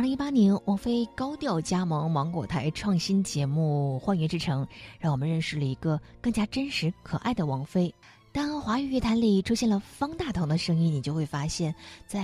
2018年，王菲高调加盟芒果台创新节目《幻乐之城》，让我们认识了一个更加真实可爱的王菲。当华语乐坛里出现了方大同的声音，你就会发现，在